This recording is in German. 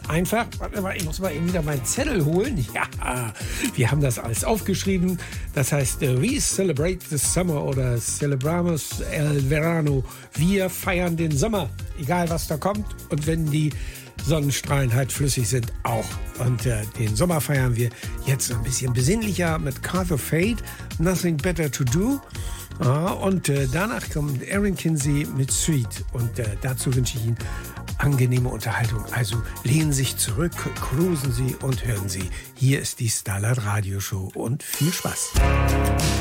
einfach. Warte mal, ich muss mal eben wieder meinen Zettel holen. Ja, wir haben das alles aufgeschrieben. Das heißt, we celebrate the summer oder celebramos el verano. Wir feiern den Sommer, egal was da kommt. Und wenn die Sonnenstrahlen halt flüssig sind, auch. Und den Sommer feiern wir jetzt ein bisschen besinnlicher mit Carter Fade, Nothing Better to Do. Und danach kommt Aaron Kinsey mit Sweet. Und dazu wünsche ich Ihnen angenehme Unterhaltung. Also lehnen Sie sich zurück, cruisen Sie und hören Sie. Hier ist die Starlight Radio Show und viel Spaß.